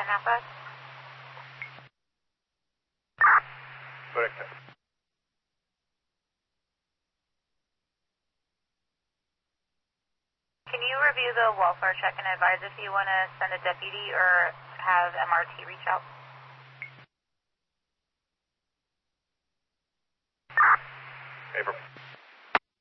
Napa. Correcto. Can you review the welfare check and advise if you want to send a deputy or have MRT reach out? April.